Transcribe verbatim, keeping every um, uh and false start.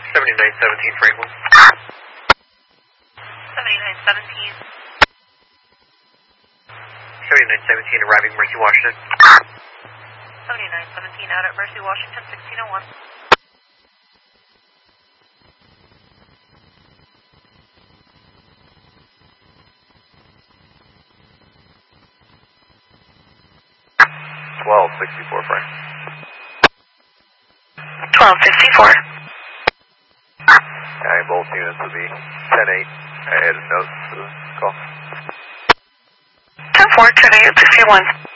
seventy-nine seventeen Franklin. seventy-nine seventeen. seventy-nine seventeen arriving Mercy, Washington. seventy-nine seventeen out at Mercy, Washington, sixteen oh one. twelve sixty-four Frank. twelve sixty-four. Yeah, both units will be ten eight. I had a note for the call. ten four, ten eight, sixty-one.